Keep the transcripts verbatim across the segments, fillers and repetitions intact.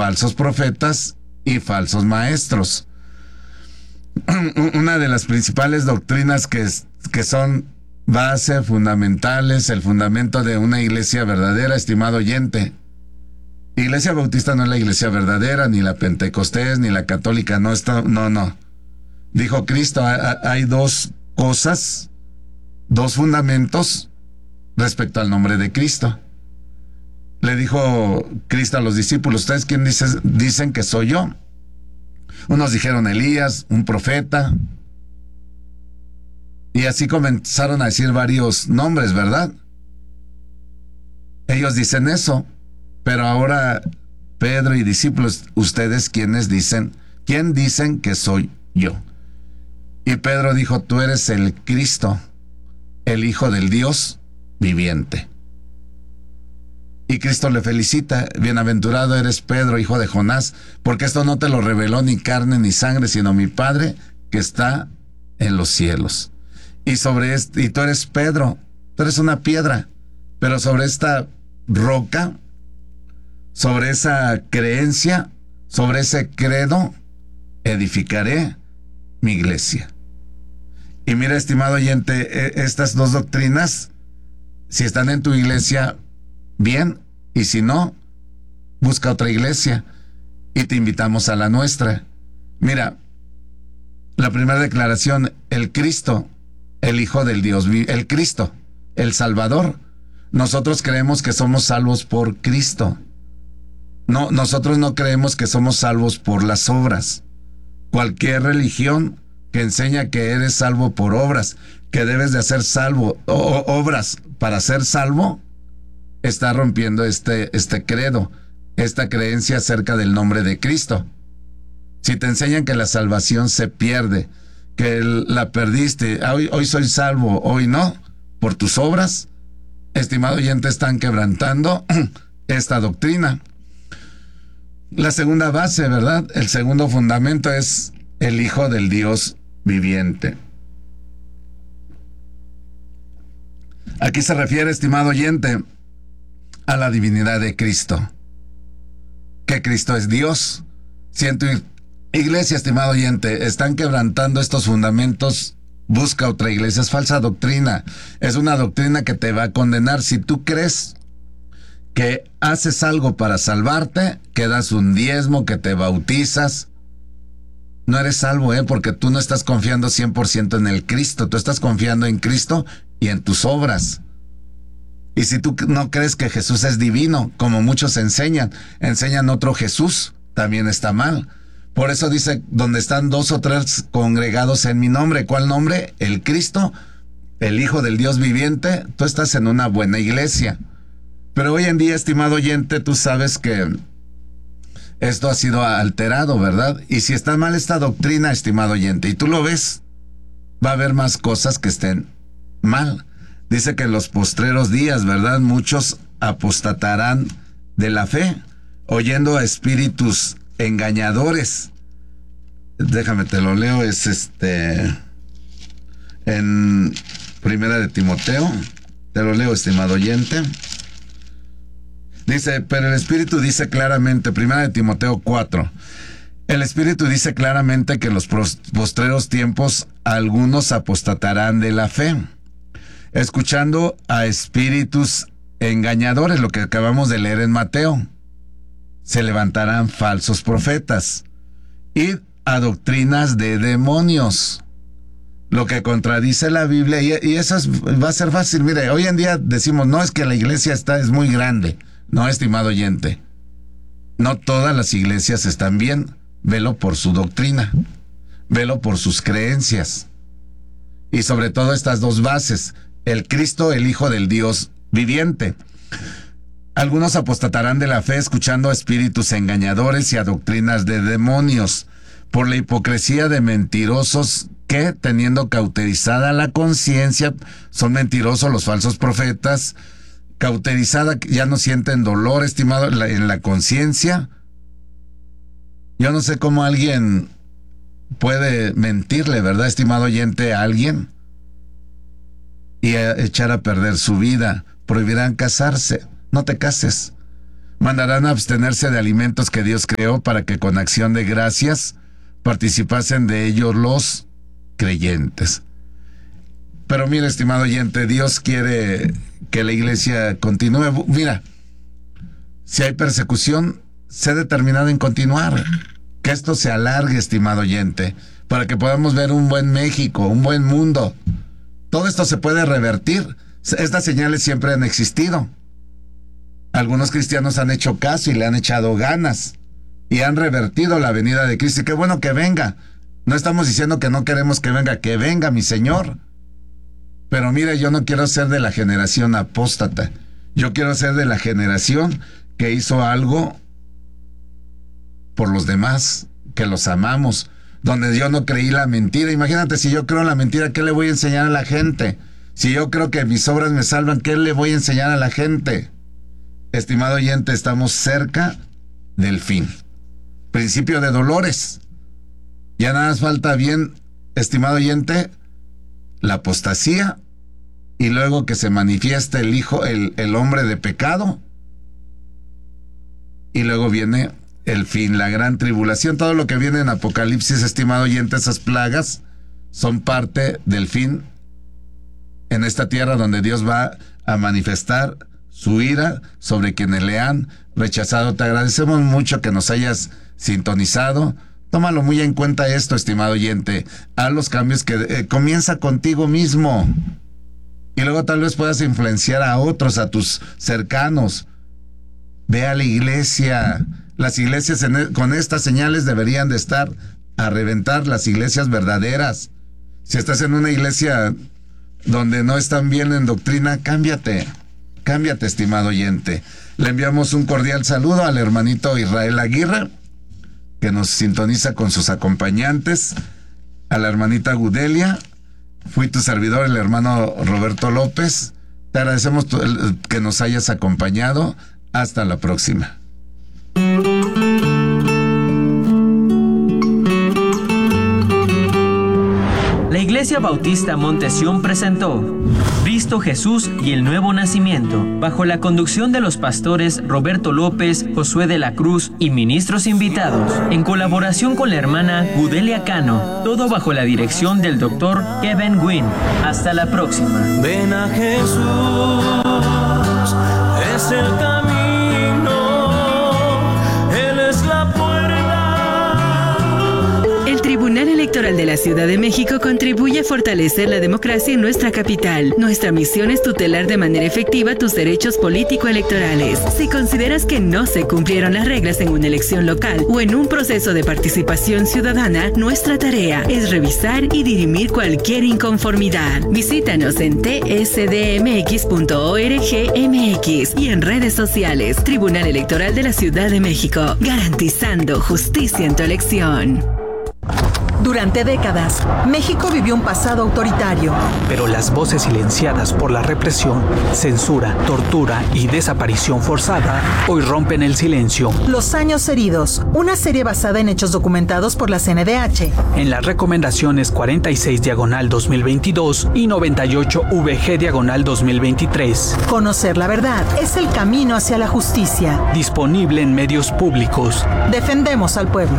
falsos profetas y falsos maestros. Una de las principales doctrinas que, que son base, fundamentales, el fundamento de una iglesia verdadera, estimado oyente. Iglesia bautista no es la iglesia verdadera, ni la pentecostés, ni la católica, no está, no, no. Dijo Cristo, hay dos cosas, dos fundamentos respecto al nombre de Cristo. Le dijo Cristo a los discípulos, ¿ustedes quién dicen, dicen que soy yo? Unos dijeron Elías, un profeta. Y así comenzaron a decir varios nombres, ¿verdad? Ellos dicen eso. Pero ahora, Pedro y discípulos, ¿ustedes quiénes dicen? ¿Quién dicen que soy yo? Y Pedro dijo, tú eres el Cristo, el Hijo del Dios viviente. Y Cristo le felicita, bienaventurado eres Pedro, hijo de Jonás, porque esto no te lo reveló ni carne ni sangre, sino mi Padre que está en los cielos. Y sobre este, y tú eres Pedro, tú eres una piedra, pero sobre esta roca, sobre esa creencia, sobre ese credo, edificaré mi iglesia. Y mira, estimado oyente, estas dos doctrinas, si están en tu iglesia, bien, y si no, busca otra iglesia y te invitamos a la nuestra. Mira, la primera declaración, el Cristo, el Hijo del Dios, el Cristo, el Salvador. Nosotros creemos que somos salvos por Cristo. No, nosotros no creemos que somos salvos por las obras. Cualquier religión que enseña que eres salvo por obras, que debes de hacer salvo, o, obras para ser salvo, está rompiendo este, este credo, esta creencia acerca del nombre de Cristo. Si te enseñan que la salvación se pierde, que el, la perdiste, hoy, hoy soy salvo, hoy no, por tus obras, estimado oyente, están quebrantando esta doctrina. La segunda base, ¿verdad? El segundo fundamento es el Hijo del Dios viviente. Aquí se refiere, estimado oyente, a la divinidad de Cristo. Que Cristo es Dios. Si en tu iglesia, estimado oyente, están quebrantando estos fundamentos, busca otra iglesia. Es falsa doctrina. Es una doctrina que te va a condenar. Si tú crees que haces algo para salvarte, que das un diezmo, que te bautizas, no eres salvo, ¿eh? Porque tú no estás confiando cien por ciento en el Cristo. Tú estás confiando en Cristo y en tus obras. Y si tú no crees que Jesús es divino, como muchos enseñan, enseñan otro Jesús, también está mal. Por eso dice, donde están dos o tres congregados en mi nombre. ¿Cuál nombre? El Cristo, el Hijo del Dios viviente. Tú estás en una buena iglesia. Pero hoy en día, estimado oyente, tú sabes que esto ha sido alterado, ¿verdad? Y si está mal esta doctrina, estimado oyente, y tú lo ves, va a haber más cosas que estén mal. Dice que en los postreros días, ¿verdad? Muchos apostatarán de la fe, oyendo a espíritus engañadores. Déjame te lo leo, es este en Primera de Timoteo. Te lo leo, estimado oyente. Dice, pero el Espíritu dice claramente, Primera de Timoteo cuatro, el Espíritu dice claramente que en los postreros tiempos algunos apostatarán de la fe, escuchando a espíritus engañadores, lo que acabamos de leer en Mateo. Se levantarán falsos profetas y a doctrinas de demonios, lo que contradice la Biblia, y, y eso es, va a ser fácil. Mire, hoy en día decimos, no, es que la iglesia está, es muy grande. No, estimado oyente, no todas las iglesias están bien. Velo por su doctrina, velo por sus creencias. Y sobre todo estas dos bases, el Cristo, el Hijo del Dios viviente. Algunos apostatarán de la fe escuchando a espíritus engañadores y a doctrinas de demonios, por la hipocresía de mentirosos que, teniendo cauterizada la conciencia, son mentirosos los falsos profetas. Cauterizada, ya no sienten dolor, estimado, en la, en la conciencia. Yo no sé cómo alguien puede mentirle, ¿verdad, estimado oyente, a alguien? Y a echar a perder su vida. Prohibirán casarse. No te cases. Mandarán a abstenerse de alimentos que Dios creó para que con acción de gracias participasen de ellos los creyentes. Pero mira, estimado oyente, Dios quiere que la iglesia continúe. Mira, si hay persecución, sé determinado en continuar. Que esto se alargue, estimado oyente, para que podamos ver un buen México, un buen mundo. Todo esto se puede revertir. Estas señales siempre han existido. Algunos cristianos han hecho caso y le han echado ganas y han revertido la venida de Cristo. Y qué bueno que venga. No estamos diciendo que no queremos que venga, que venga mi Señor. Pero mire, yo no quiero ser de la generación apóstata. Yo quiero ser de la generación que hizo algo por los demás, que los amamos, donde yo no creí la mentira. Imagínate, si yo creo en la mentira, ¿qué le voy a enseñar a la gente? Si yo creo que mis obras me salvan, ¿qué le voy a enseñar a la gente? Estimado oyente, estamos cerca del fin. Principio de dolores. Ya nada más falta bien, estimado oyente, la apostasía, y luego que se manifieste el hijo, el, el hombre de pecado, y luego viene el fin, la gran tribulación. Todo lo que viene en Apocalipsis, estimado oyente, esas plagas son parte del fin en esta tierra, donde Dios va a manifestar su ira sobre quienes le han rechazado. Te agradecemos mucho que nos hayas sintonizado. Tómalo muy en cuenta esto, estimado oyente. Haz los cambios que eh, comienza contigo mismo. Y luego tal vez puedas influenciar a otros, a tus cercanos. Ve a la iglesia. Las iglesias en, con estas señales deberían de estar a reventar, las iglesias verdaderas. Si estás en una iglesia donde no están bien en doctrina, cámbiate. Cámbiate, estimado oyente. Le enviamos un cordial saludo al hermanito Israel Aguirre, que nos sintoniza con sus acompañantes, a la hermanita Gudelia. Fui tu servidor, el hermano Roberto López. Te agradecemos que nos hayas acompañado. Hasta la próxima. La Iglesia Bautista Monte Sión presentó Cristo Jesús y el Nuevo Nacimiento, bajo la conducción de los pastores Roberto López, Josué de la Cruz y ministros invitados, en colaboración con la hermana Gudelia Cano, todo bajo la dirección del doctor Kevin Gwynn. Hasta la próxima. Ven a Jesús, es el camino, Él es la puerta. El Tribunal Electoral de la Ciudad de México contribuye a fortalecer la democracia en nuestra capital. Nuestra misión es tutelar de manera efectiva tus derechos político-electorales. Si consideras que no se cumplieron las reglas en una elección local o en un proceso de participación ciudadana, nuestra tarea es revisar y dirimir cualquier inconformidad. Visítanos en t s d m x punto org m x y en redes sociales. Tribunal Electoral de la Ciudad de México, garantizando justicia en tu elección. Durante décadas, México vivió un pasado autoritario. Pero las voces silenciadas por la represión, censura, tortura y desaparición forzada hoy rompen el silencio. Los años heridos, una serie basada en hechos documentados por la C N D H. En las recomendaciones cuarenta y seis diagonal dos mil veintidós y noventa y ocho V G diagonal dos mil veintitrés. Conocer la verdad es el camino hacia la justicia. Disponible en medios públicos. Defendemos al pueblo.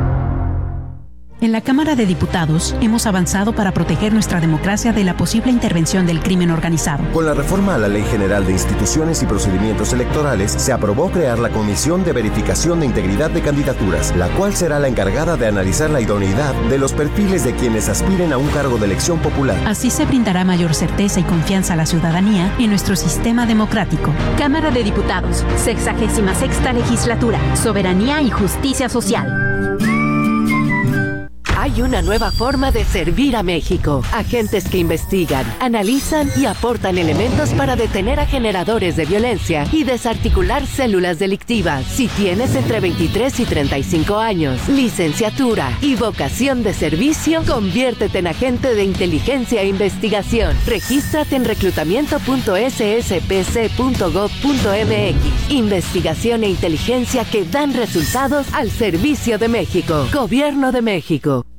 En la Cámara de Diputados hemos avanzado para proteger nuestra democracia de la posible intervención del crimen organizado. Con la reforma a la Ley General de Instituciones y Procedimientos Electorales, se aprobó crear la Comisión de Verificación de Integridad de Candidaturas, la cual será la encargada de analizar la idoneidad de los perfiles de quienes aspiren a un cargo de elección popular. Así se brindará mayor certeza y confianza a la ciudadanía en nuestro sistema democrático. Cámara de Diputados, sexagésima sexta legislatura, soberanía y justicia social. Hay una nueva forma de servir a México. Agentes que investigan, analizan y aportan elementos para detener a generadores de violencia y desarticular células delictivas. Si tienes entre veintitrés y treinta y cinco años, licenciatura y vocación de servicio, conviértete en agente de inteligencia e investigación. Regístrate en reclutamiento punto s s p c punto gov punto m x. Investigación e inteligencia que dan resultados al servicio de México. Gobierno de México.